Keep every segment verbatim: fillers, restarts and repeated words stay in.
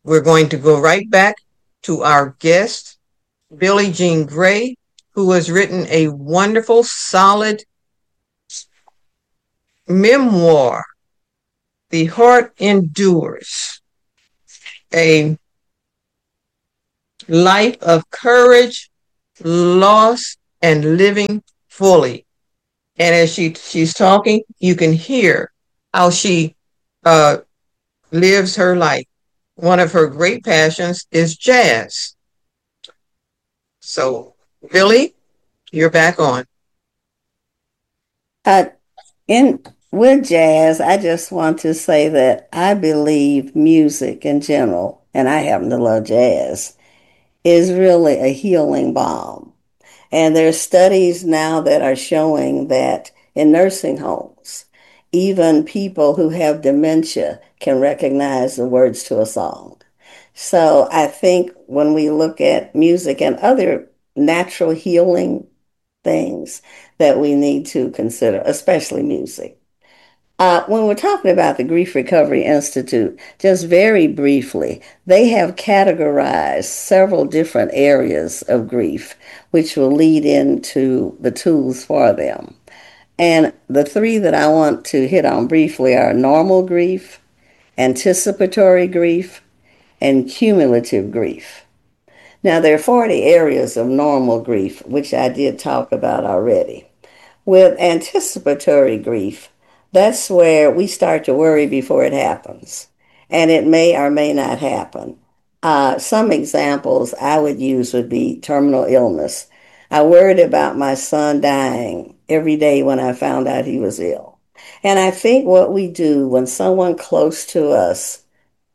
we're going to go right back to our guest, Billie Jean Gray, who has written a wonderful, solid memoir, The Heart Endures, a life of courage, loss, and living fully. And as she she's talking, you can hear how she uh, lives her life. One of her great passions is jazz. So, Billie, you're back on. Uh, in with jazz, I just want to say that I believe music in general, and I happen to love jazz, is really a healing balm. And there's studies now that are showing that in nursing homes, even people who have dementia can recognize the words to a song. So I think when we look at music and other natural healing things that we need to consider, especially music. Uh, when we're talking about the Grief Recovery Institute, just very briefly, they have categorized several different areas of grief, which will lead into the tools for them. And the three that I want to hit on briefly are normal grief, anticipatory grief, and cumulative grief. Now, there are forty areas of normal grief, which I did talk about already. With anticipatory grief, that's where we start to worry before it happens, and it may or may not happen. Uh, some examples I would use would be terminal illness. I worried about my son dying every day when I found out he was ill. And I think what we do when someone close to us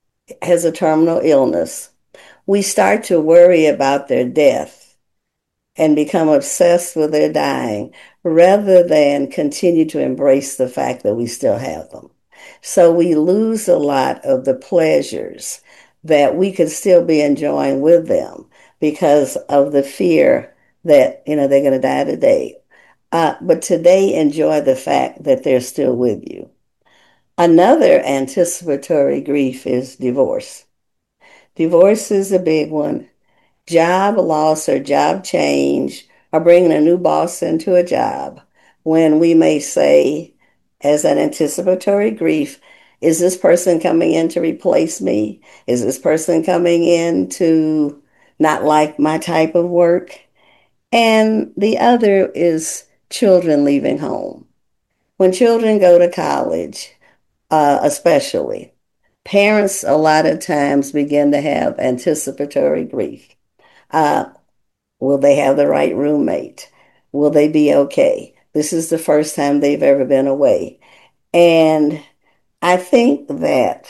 has a terminal illness, we start to worry about their death and become obsessed with their dying rather than continue to embrace the fact that we still have them. So we lose a lot of the pleasures that we could still be enjoying with them because of the fear that, you know, they're going to die today. Uh, but today, enjoy the fact that they're still with you. Another anticipatory grief is divorce. Divorce is a big one. Job loss or job change or bringing a new boss into a job when we may say, as an anticipatory grief, is this person coming in to replace me? Is this person coming in to not like my type of work? And the other is children leaving home. When children go to college, uh, especially, parents a lot of times begin to have anticipatory grief. Uh, Will they have the right roommate? Will they be okay? This is the first time they've ever been away. And I think that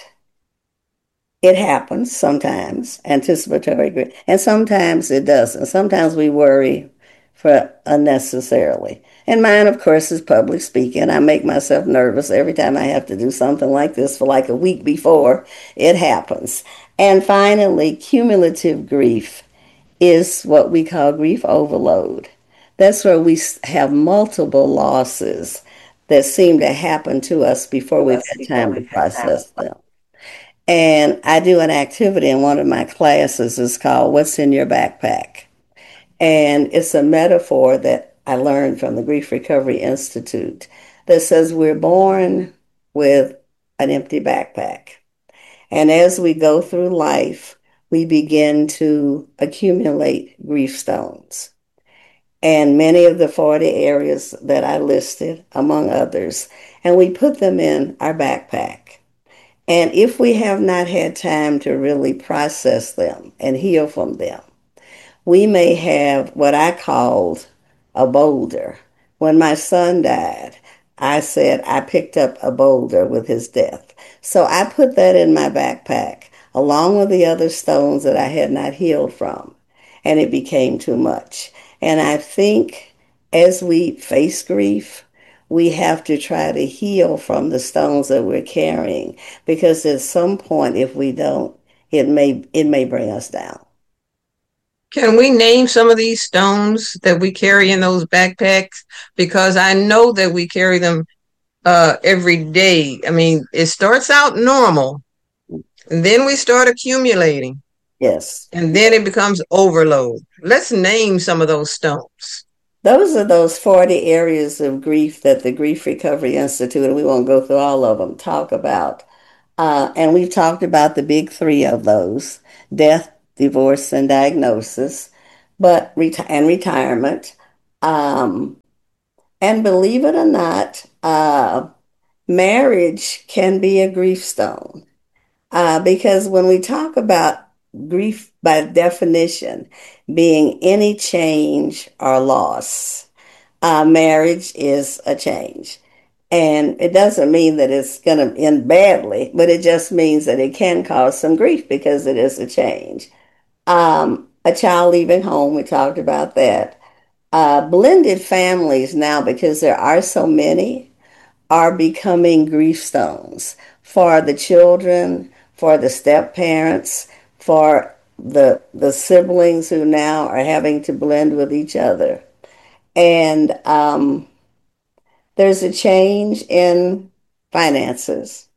it happens sometimes, anticipatory grief, and sometimes it doesn't. Sometimes we worry for unnecessarily. And mine, of course, is public speaking. I make myself nervous every time I have to do something like this for like a week before it happens. And finally, cumulative grief is what we call grief overload. That's where we have multiple losses that seem to happen to us before we've had time to process them. And I do an activity in one of my classes. It's called What's in Your Backpack? And it's a metaphor that I learned from the Grief Recovery Institute that says we're born with an empty backpack. And as we go through life, we begin to accumulate grief stones. And many of the forty areas that I listed, among others, and we put them in our backpack. And if we have not had time to really process them and heal from them, we may have what I called a boulder. When my son died, I said I picked up a boulder with his death. So I put that in my backpack along with the other stones that I had not healed from, and it became too much. And I think as we face grief, we have to try to heal from the stones that we're carrying because at some point, if we don't, it may it may bring us down. Can we name some of these stones that we carry in those backpacks? Because I know that we carry them uh, every day. I mean, it starts out normal, And then we start accumulating, Yes. and then it becomes overload. Let's name some of those stones. Those are those forty areas of grief that the Grief Recovery Institute, and we won't go through all of them, talk about. Uh, and we've talked about the big three of those: death, divorce, and diagnosis, but reti- and retirement. Um, and believe it or not, uh, marriage can be a grief stone. Uh, because when we talk about grief by definition being any change or loss, uh, marriage is a change. And it doesn't mean that it's going to end badly, but it just means that it can cause some grief because it is a change. Um, a child leaving home, we talked about that. Uh, blended families now, because there are so many, are becoming grief stones for the children, for the step parents, for the the siblings who now are having to blend with each other. And um, there's a change in finances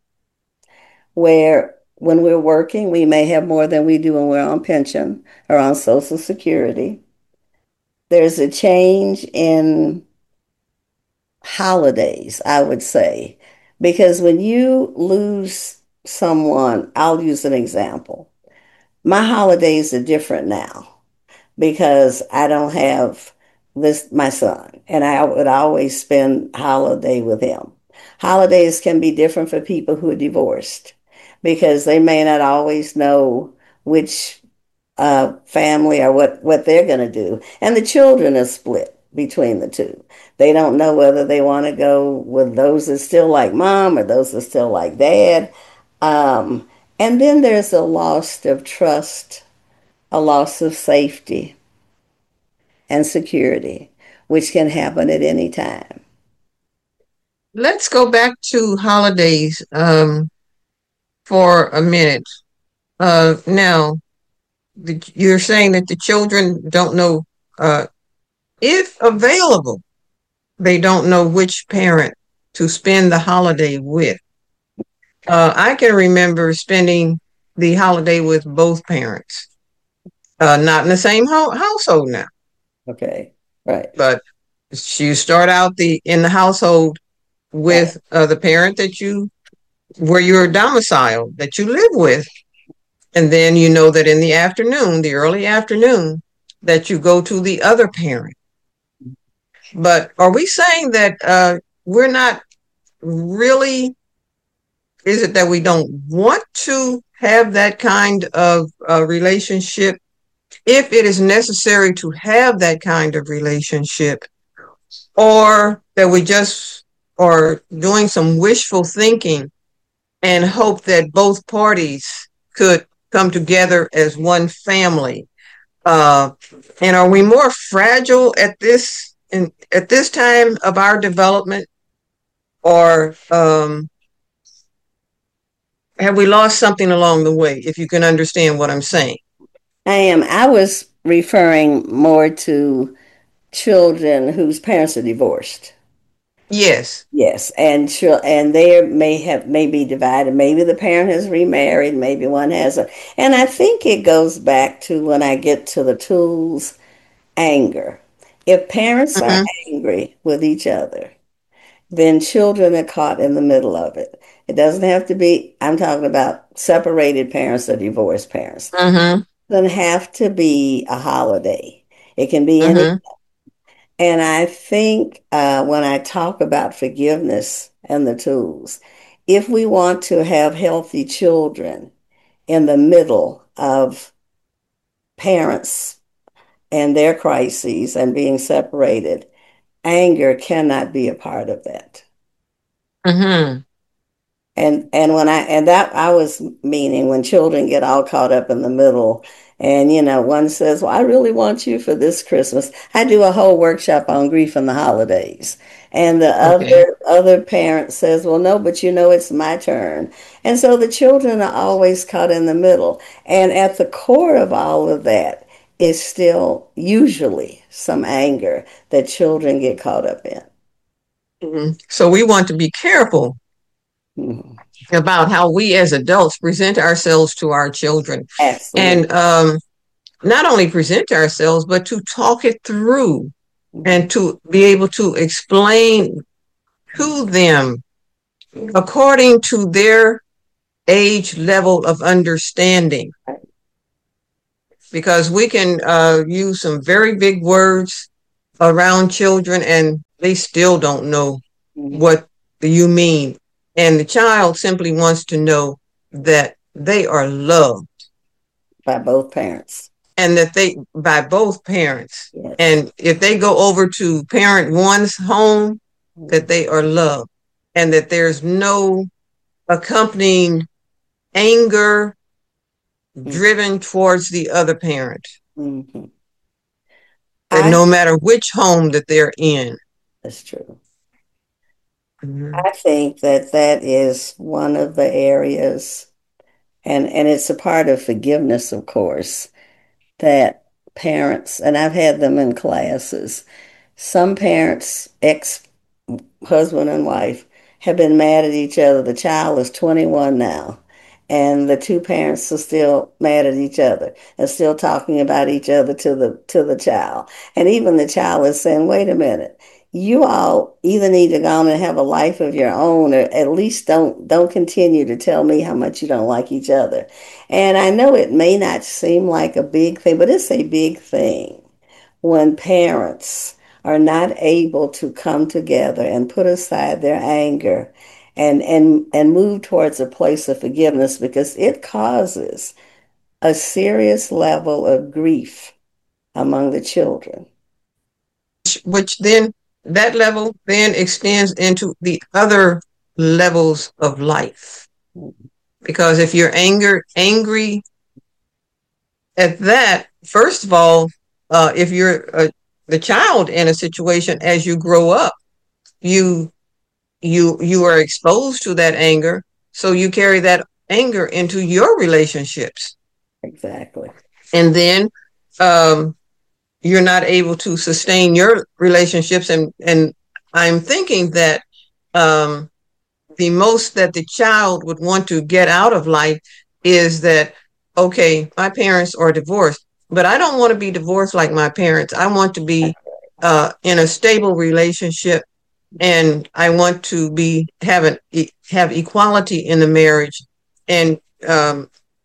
where when we're working, we may have more than we do when we're on pension or on Social Security. There's a change in holidays, I would say, because when you lose someone, I'll use an example. My holidays are different now because I don't have this my son, and I would always spend holiday with him. Holidays can be different for people who are divorced because they may not always know which uh, family or what what they're going to do, and the children are split between the two. They don't know whether they want to go with those that still like mom or those that still like dad. Um, and then there's a loss of trust, a loss of safety and security, which can happen at any time. Let's go back to holidays um, for a minute. Uh, now, the, you're saying that the children don't know, uh, if available, they don't know which parent to spend the holiday with. Uh, I can remember spending the holiday with both parents, uh, not in the same ho- household now, Okay, right, but you start out the in the household right. with uh, the parent that you where you're domiciled that you live with, and then you know that in the afternoon, the early afternoon, that you go to the other parent. But are we saying that uh, we're not really? Is it that we don't want to have that kind of uh, relationship if it is necessary to have that kind of relationship, or that we just are doing some wishful thinking and hope that both parties could come together as one family? Uh, and are we more fragile at this in, at this time of our development, or um, have we lost something along the way? If you can understand what I'm saying. I am. I was referring more to children whose parents are divorced. Yes. Yes, and chil- and they may have may be divided. Maybe the parent has remarried. Maybe one hasn't. And I think it goes back to when I get to the tools, anger. If parents are Mm-hmm. angry with each other, then children are caught in the middle of it. It doesn't have to be. I'm talking about separated parents or divorced parents. Mm-hmm. It doesn't have to be a holiday. It can be any. Mm-hmm. And I think uh, when I talk about forgiveness and the tools, if we want to have healthy children in the middle of parents and their crises and being separated, anger cannot be a part of that. Mm-hmm. And and when I and that I was meaning when children get all caught up in the middle, and you know one says, "Well, I really want you for this Christmas." I do a whole workshop on grief and the holidays, and the Okay. other other parent says, "Well, no, but you know it's my turn," and so the children are always caught in the middle. And at the core of all of that is still usually some anger that children get caught up in. Mm-hmm. So we want to be careful Mhm. about how we as adults present ourselves to our children. Absolutely. And um, not only present ourselves, but to talk it through Mhm. and to be able to explain to them according to their age level of understanding. Because we can uh, use some very big words around children and they still don't know Mhm. what you mean. And the child simply wants to know that they are loved By both parents. and that they, by both parents. Yes. And if they go over to parent one's home, that they are loved and that there's no accompanying anger driven towards the other parent. Mm-hmm. That I, no matter which home that they're in. That's true. Mm-hmm. I think that that is one of the areas, and, and it's a part of forgiveness, of course, that parents, and I've had them in classes, some parents, ex husband and wife, have been mad at each other. The child is twenty-one now, and the two parents are still mad at each other and still talking about each other to the to the child. And even the child is saying, wait a minute, you all either need to go on and have a life of your own, or at least don't don't continue to tell me how much you don't like each other. And I know it may not seem like a big thing, but it's a big thing when parents are not able to come together and put aside their anger and and and move towards a place of forgiveness, because it causes a serious level of grief among the children. Which then, that level then extends into the other levels of life. Because if you're anger, angry at that, first of all, uh, if you're a, the child in a situation as you grow up, you you you are exposed to that anger, so you carry that anger into your relationships. Exactly. And then um, you're not able to sustain your relationships. And and I'm thinking that um, the most that the child would want to get out of life is that, okay, my parents are divorced, but I don't want to be divorced like my parents. I want to be uh, in a stable relationship, and I want to be have an have equality in the marriage, and um,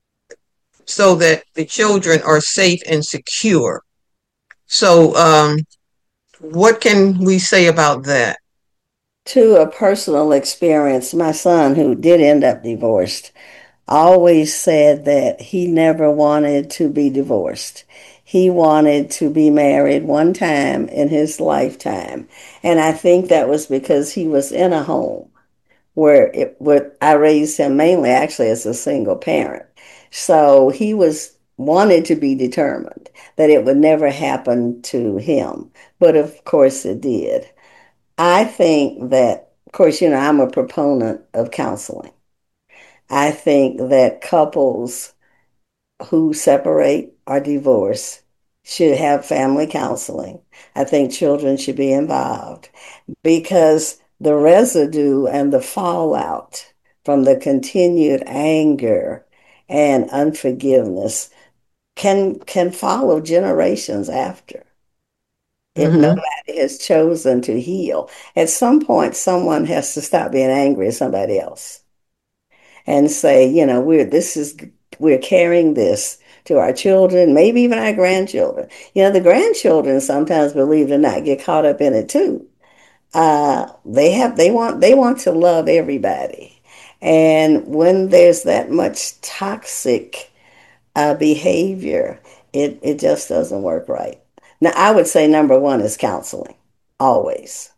so that the children are safe and secure. So, um, what can we say about that? To a personal experience, my son, who did end up divorced, always said that he never wanted to be divorced. He wanted to be married one time in his lifetime. And I think that was because he was in a home where it where I raised him mainly actually as a single parent. So he was wanted to be determined that it would never happen to him. But of course it did. I think that, of course, you know, I'm a proponent of counseling. I think that couples who separate or divorce should have family counseling. I think children should be involved because the residue and the fallout from the continued anger and unforgiveness can can follow generations after if Mm-hmm. nobody has chosen to heal. At some point, someone has to stop being angry at somebody else and say, you know, we're this is we're carrying this to our children, maybe even our grandchildren. You know, the grandchildren sometimes, believe it or not, get caught up in it too. Uh, they have they want they want to love everybody, and when there's that much toxic uh, behavior, it it just doesn't work right. Now, I would say number one is counseling, always.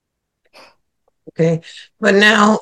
Okay, but now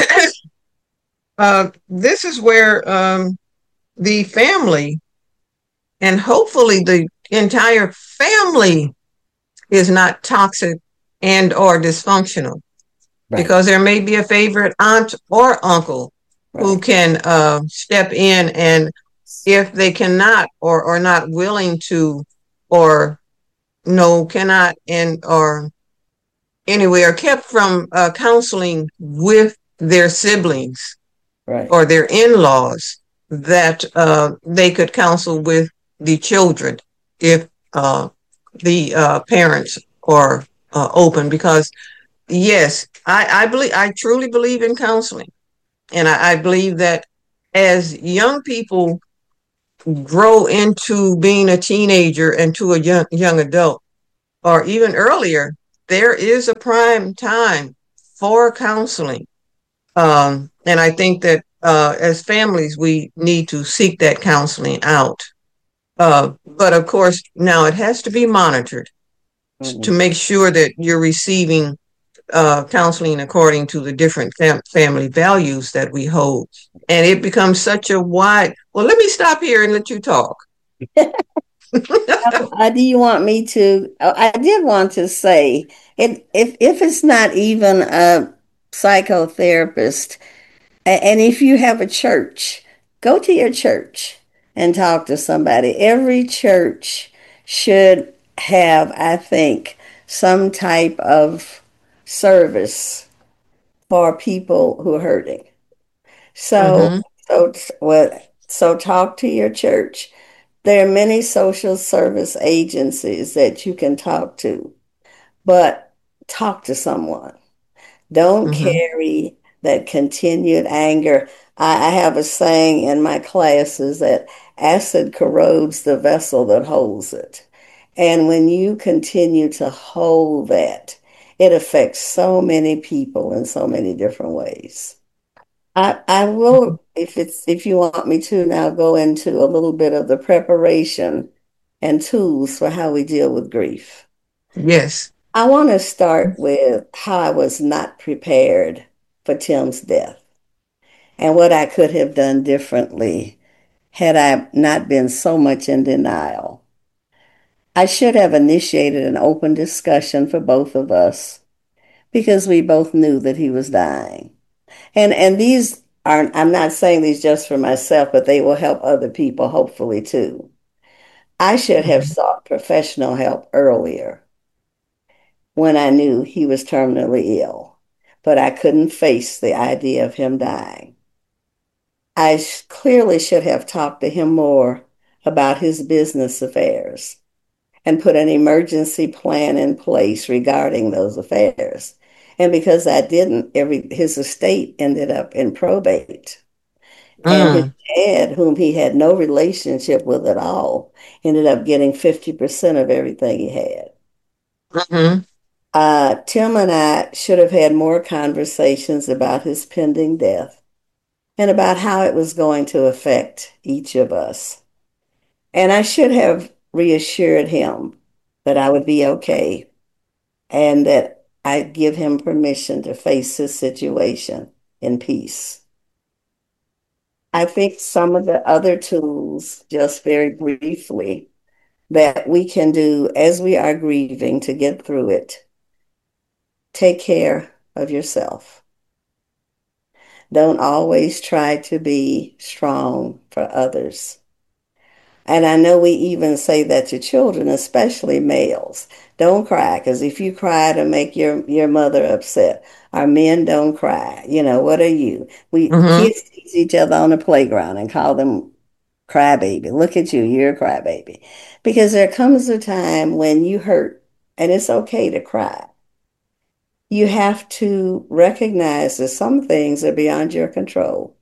uh, this is where um, the family and hopefully the entire family is not toxic and or dysfunctional, Right. because there may be a favorite aunt or uncle Right. who can uh, step in, and if they cannot or are not willing to, or no cannot and or anyway are kept from uh, counseling with their siblings Right. or their in-laws that uh, they could counsel with the children if uh, the uh, parents are uh, open. Because yes, I, I believe I truly believe in counseling, and I, I believe that as young people grow into being a teenager and to a young young adult, or even earlier, there is a prime time for counseling. Um, and I think that uh, as families, we need to seek that counseling out. Uh, but of course, now it has to be monitored to Mhm. make sure that you're receiving uh, counseling according to the different fam- family values that we hold. And it becomes such a wide. Well, let me stop here and let you talk. Uh, do you want me to? oh, I did want to say it. If if it's not even a psychotherapist, and if you have a church, go to your church and talk to somebody. Every church should have, I think, some type of service for people who are hurting. So, Mm-hmm. so, well, so talk to your church. There are many social service agencies that you can talk to, but talk to someone. Don't Mm-hmm. carry that continued anger. I, I have a saying in my classes that acid corrodes the vessel that holds it. And when you continue to hold that, it affects so many people in so many different ways. I, I will, if it's if you want me to now go into a little bit of the preparation and tools for how we deal with grief. Yes. I want to start with how I was not prepared for Tim's death and what I could have done differently had I not been so much in denial. I should have initiated an open discussion for both of us because we both knew that he was dying. And and these aren't, I'm not saying these just for myself, but they will help other people hopefully too. I should have Mm-hmm. sought professional help earlier when I knew he was terminally ill, but I couldn't face the idea of him dying. I clearly should have talked to him more about his business affairs and put an emergency plan in place regarding those affairs. And because I didn't, every his estate ended up in probate. And his Mm. dad, whom he had no relationship with at all, ended up getting fifty percent of everything he had. Mm-hmm. Uh, Tim and I should have had more conversations about his pending death and about how it was going to affect each of us. And I should have reassured him that I would be okay and that I'd give him permission to face his situation in peace. I think some of the other tools, just very briefly, that we can do as we are grieving to get through it, take care of yourself. Don't always try to be strong for others. And I know we even say that to children, especially males. Don't cry, because if you cry to make your, your mother upset, our men don't cry. You know, what are you? We Mm-hmm. kids tease each other on the playground and call them crybaby. Look at you, you're a crybaby. Because there comes a time when you hurt, and it's okay to cry. You have to recognize that some things are beyond your control.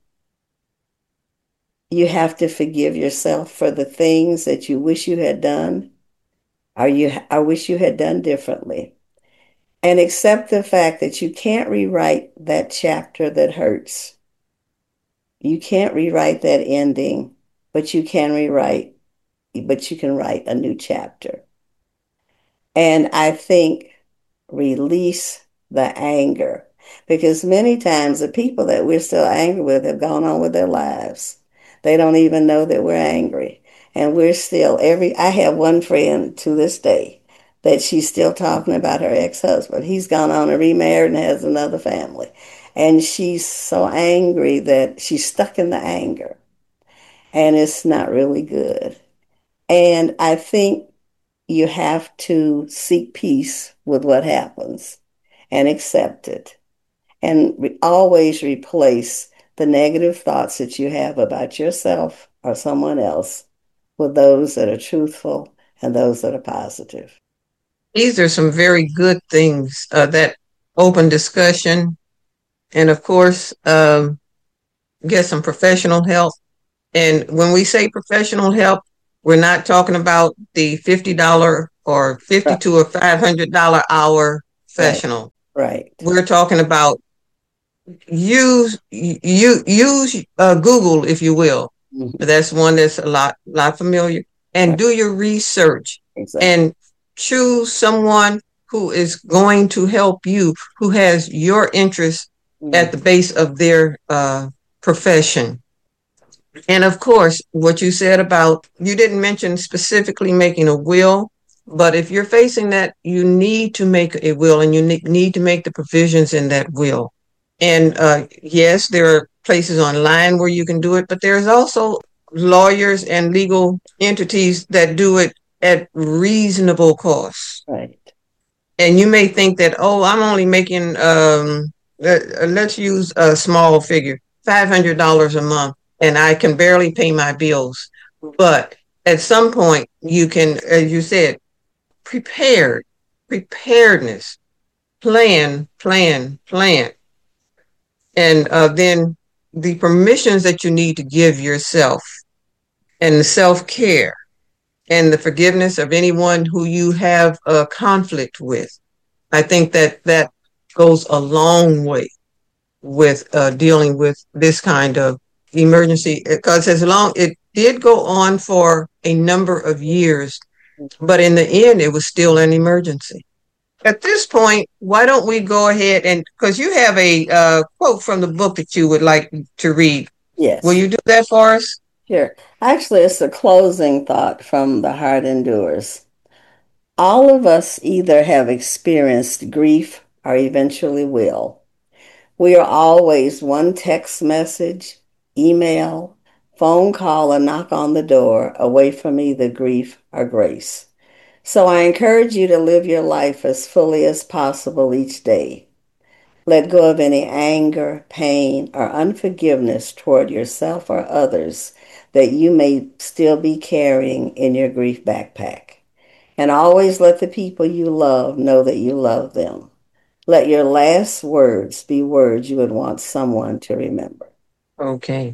You have to forgive yourself for the things that you wish you had done or you I wish you had done differently. And accept the fact that you can't rewrite that chapter that hurts. You can't rewrite that ending, but you can rewrite, but you can write a new chapter. And I think release the anger because many times the people that we're still angry with have gone on with their lives. They don't even know that we're angry. And we're still every I have one friend to this day that she's still talking about her ex-husband. He's gone on and remarried and has another family. And she's so angry that she's stuck in the anger. And it's not really good. And I think you have to seek peace with what happens and accept it and re- always replace the negative thoughts that you have about yourself or someone else with those that are truthful and those that are positive. These are some very good things, uh, that open discussion. And of course, um, get some professional help. And when we say professional help, we're not talking about the fifty dollars or fifty Right, to a five hundred dollars hour right, professional. right. We're talking about use you use uh, Google, if you will. Mhm. That's one that's a lot lot familiar. And Right, do your research exactly. and choose someone who is going to help you, who has your interest Mhm. at the base of their uh, profession. And of course, what you said about, you didn't mention specifically making a will, but if you're facing that, you need to make a will and you need to make the provisions in that will. And uh, yes, there are places online where you can do it, but there's also lawyers and legal entities that do it at reasonable costs. Right. And you may think that, oh, I'm only making, um, let, let's use a small figure, five hundred dollars a month, and I can barely pay my bills. But at some point, you can, as you said, prepared, preparedness, plan, plan, plan. And uh, then the permissions that you need to give yourself and the self care and the forgiveness of anyone who you have a conflict with. I think that that goes a long way with uh, dealing with this kind of emergency, because as long it did go on for a number of years, but in the end, it was still an emergency. At this point, why don't we go ahead and, because you have a uh, quote from the book that you would like to read. Will Yes. you do that for us? Sure. Actually, it's a closing thought from The Heart Endures. All of us either have experienced grief or eventually will. We are always one text message, email, phone call, and knock on the door away from either grief or grace. So I encourage you to live your life as fully as possible each day. Let go of any anger, pain, or unforgiveness toward yourself or others that you may still be carrying in your grief backpack. And always let the people you love know that you love them. Let your last words be words you would want someone to remember. Okay.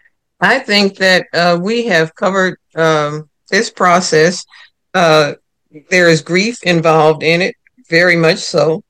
I think that uh, we have covered um, this process. Uh, there is grief involved in it, very much so.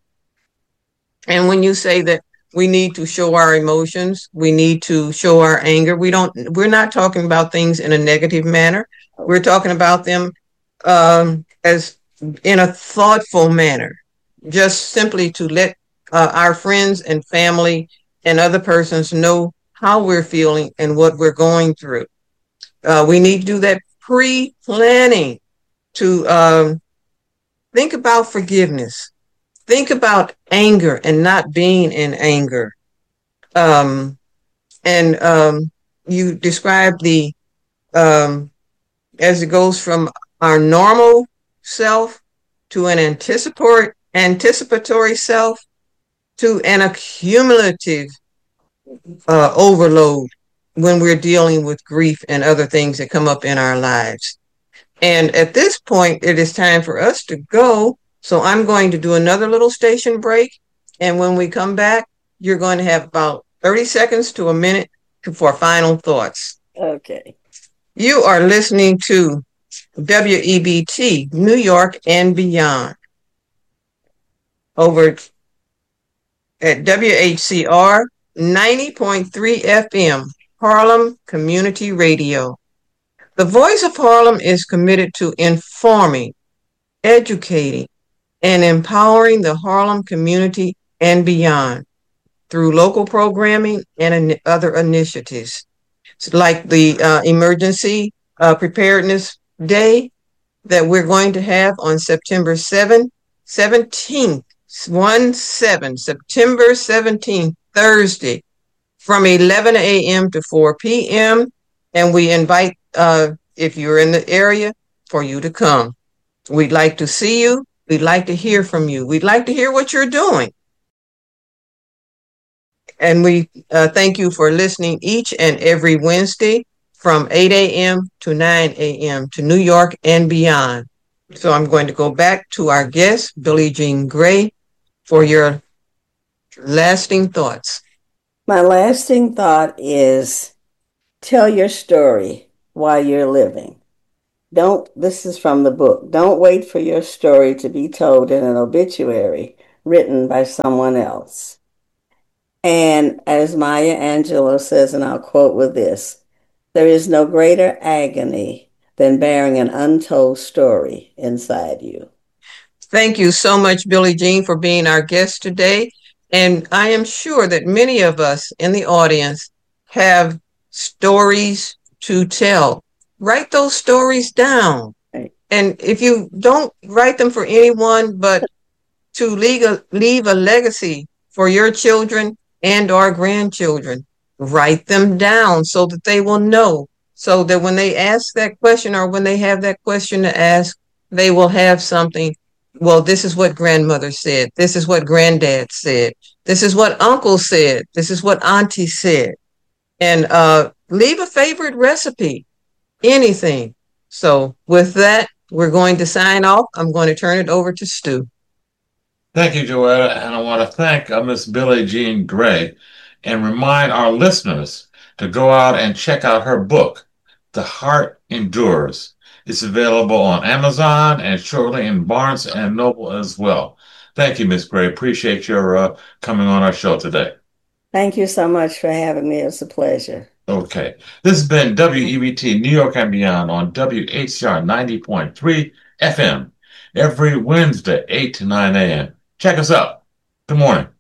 And when you say that we need to show our emotions, we need to show our anger, we don't, we're not talking about things in a negative manner. We're talking about them um, as in a thoughtful manner, just simply to let uh, our friends and family and other persons know how we're feeling and what we're going through. Uh, we need to do that pre-planning to um, think about forgiveness. Think about anger and not being in anger. Um, and um, you describe the, um, as it goes from our normal self to an anticipatory, anticipatory self to an accumulative uh, overload when we're dealing with grief and other things that come up in our lives. And at this point, it is time for us to go. So I'm going to do another little station break. And when we come back, you're going to have about thirty seconds to a minute for final thoughts. Okay. You are listening to W E B T, New York and beyond, over at W H C R ninety point three F M, Harlem Community Radio. The Voice of Harlem is committed to informing, educating, and empowering the Harlem community and beyond through local programming and other initiatives like the uh, Emergency uh, Preparedness Day that we're going to have on September seventh, seventeenth, one seven, September seventeenth, Thursday, from eleven a.m. to four p.m. And we invite, uh, if you're in the area, for you to come. We'd like to see you. We'd like to hear from you. We'd like to hear what you're doing. And we uh, thank you for listening each and every Wednesday from eight a.m. to nine a.m. to New York and beyond. So I'm going to go back to our guest, Billie Jean Gray, for your lasting thoughts. My lasting thought is tell your story while you're living. Don't, this is from the book, don't wait for your story to be told in an obituary written by someone else. And as Maya Angelou says, and I'll quote with this, there is no greater agony than bearing an untold story inside you. Thank you so much, Billie Jean, for being our guest today. And I am sure that many of us in the audience have stories to tell. Write those stories down. Right. And if you don't write them for anyone, but to leave a, leave a legacy for your children and our grandchildren, write them down so that they will know, so that when they ask that question or when they have that question to ask, they will have something. Well, this is what grandmother said. This is what granddad said. This is what uncle said. This is what auntie said. And uh, leave a favorite recipe, anything. So with that, we're going to sign off. I'm going to turn it over to Stu. Thank you, Joetta. And I want to thank uh, Miss Billie Jean Gray and remind our listeners to go out and check out her book, The Heart Endures. It's available on Amazon and shortly in Barnes and Noble as well. Thank you, Miss Gray. Appreciate your uh, coming on our show today. Thank you so much for having me. It's a pleasure. Okay. This has been W E B T New York and Beyond on W H C R ninety point three F M every Wednesday, eight to nine a.m. Check us out. Good morning.